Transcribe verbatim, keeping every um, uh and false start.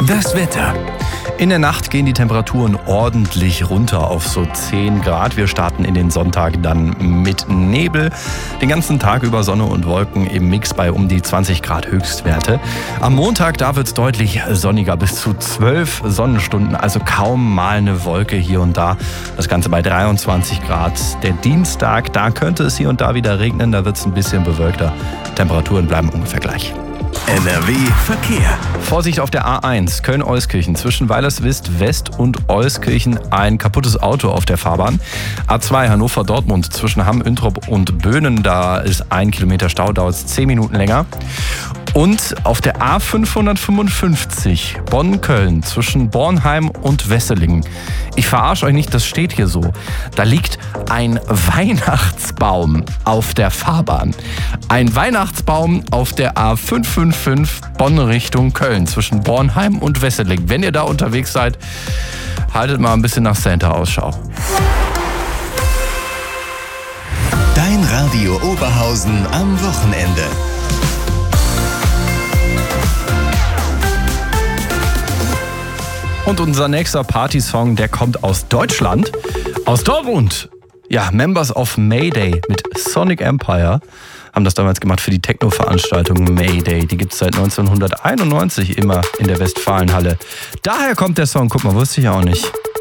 Das Wetter. In der Nacht gehen die Temperaturen ordentlich runter auf so zehn Grad. Wir starten in den Sonntag dann mit Nebel. Den ganzen Tag über Sonne und Wolken im Mix bei um die zwanzig Grad Höchstwerte. Am Montag, da wird es deutlich sonniger, bis zu zwölf Sonnenstunden, also kaum mal eine Wolke hier und da. Das Ganze bei dreiundzwanzig Grad. Der Dienstag, da könnte es hier und da wieder regnen, da wird es ein bisschen bewölkter. Temperaturen bleiben ungefähr gleich. N R W Verkehr. Vorsicht auf der A eins Köln-Euskirchen zwischen Weilerswist West und Euskirchen ein kaputtes Auto auf der Fahrbahn. A zwei Hannover-Dortmund zwischen Hamm, Üntrop und Böhnen, da ist ein Kilometer Stau, dauert es zehn Minuten länger. Und auf der A fünfhundertfünfundfünfzig Bonn-Köln zwischen Bornheim und Wesseling. Ich verarsche euch nicht, das steht hier so. Da liegt ein Weihnachtsbaum auf der Fahrbahn. Ein Weihnachtsbaum auf der A fünfhundertfünfundfünfzig Bonn Richtung Köln zwischen Bornheim und Wesseling. Wenn ihr da unterwegs seid, haltet mal ein bisschen nach Santa Ausschau. Dein Radio Oberhausen am Wochenende. Und unser nächster Partysong, der kommt aus Deutschland, aus Dortmund. Ja, Members of Mayday mit Sonic Empire haben das damals gemacht für die Techno-Veranstaltung Mayday. Die gibt es seit neunzehnhunderteinundneunzig immer in der Westfalenhalle. Daher kommt der Song, guck mal, wusste ich auch nicht.